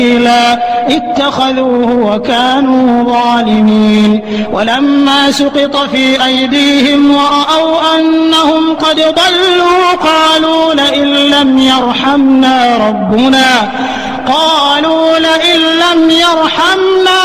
اتخذوه وكانوا ظالمين ولما سقط في أيديهم ورأوا أنهم قد ضلوا قالوا لئن لم يرحمنا